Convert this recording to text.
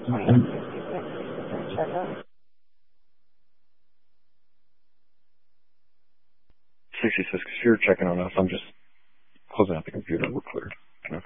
If you're checking on us, I'm just closing out the computer. We're cleared.